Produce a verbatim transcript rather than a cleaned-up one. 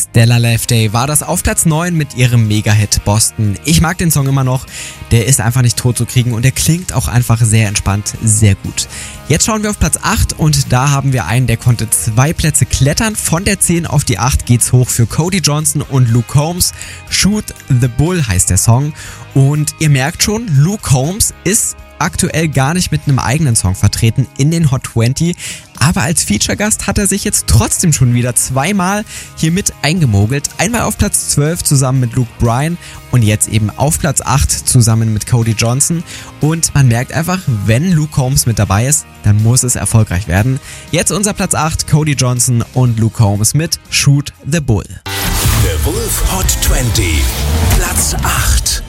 Stella Left Day war das auf Platz neun mit ihrem Mega-Hit Boston. Ich mag den Song immer noch, der ist einfach nicht tot zu kriegen und der klingt auch einfach sehr entspannt, sehr gut. Jetzt schauen wir auf Platz acht und da haben wir einen, der konnte zwei Plätze klettern. Von der zehn auf die acht geht's hoch für Cody Johnson und Luke Combs. Shoot the Bull heißt der Song und ihr merkt schon, Luke Combs ist aktuell gar nicht mit einem eigenen Song vertreten in den Hot zwanzig, aber als Feature-Gast hat er sich jetzt trotzdem schon wieder zweimal hier mit eingemogelt. Einmal auf Platz zwölf zusammen mit Luke Bryan und jetzt eben auf Platz acht zusammen mit Cody Johnson. Und man merkt einfach, wenn Luke Combs mit dabei ist, dann muss es erfolgreich werden. Jetzt unser Platz acht, Cody Johnson und Luke Combs mit Shoot the Bull. The Wolf Hot zwanzig, Platz acht.